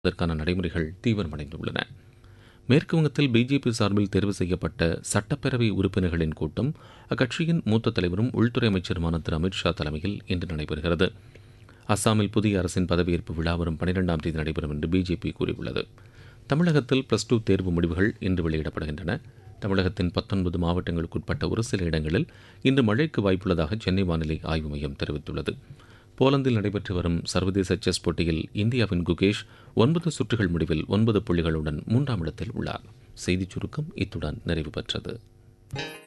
அதற்கான நடைமுறைகள் தீவிரமடைந்துள்ளன. மேற்குவங்கத்தில் பிஜேபி சார்பில் தேர்வு செய்யப்பட்ட சட்டப்பேரவை உறுப்பினர்களின் கூட்டம் அக்கட்சியின் மூத்த தலைவரும் உள்துறை அமைச்சருமான திரு அமித்ஷா தலைமையில் இன்று நடைபெறுகிறது. அஸ்ஸாமில் புதிய அரசின் பதவியேற்பு விழா வரும் 12ஆம் தேதி நடைபெறும் என்று பிஜேபி கூறியுள்ளது. தமிழகத்தில் +2 தேர்வு முடிவுகள் இன்று வெளியிடப்படுகின்றன. தமிழகத்தின் 19 மாவட்டங்களுக்குட்பட்ட ஒரு சில இடங்களில் இன்று மழைக்கு வாய்ப்புள்ளதாக சென்னை வானிலை ஆய்வு மையம் தெரிவித்துள்ளது. போலந்தில் நடைபெற்று வரும் சர்வதேச செஸ் போட்டியில் இந்தியாவின் குகேஷ் 9 சுற்றுகள் முடிவில் 9 புள்ளிகளுடன் 3ஆம் இடத்தில் உள்ளார். செய்திச் சுருக்கம் இத்துடன் நிறைவு பெற்றது.